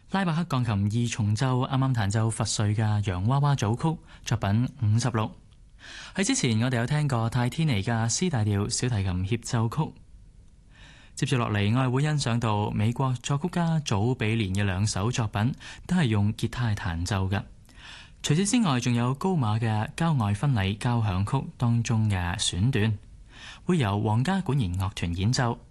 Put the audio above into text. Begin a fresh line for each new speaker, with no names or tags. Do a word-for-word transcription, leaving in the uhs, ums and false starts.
拉伯克鋼琴二重奏啱啱彈奏佛瑞嘅《洋娃娃組曲》作品五十六。喺之前我哋有聽過泰天尼嘅 C 大調小提琴協奏曲。接住落嚟，我係會欣賞到美國作曲家祖比連嘅兩首作品，都係用吉他彈奏嘅。除此之外，仲有高馬嘅《郊外婚禮交響曲》當中嘅選段，會由皇家管弦樂團演奏。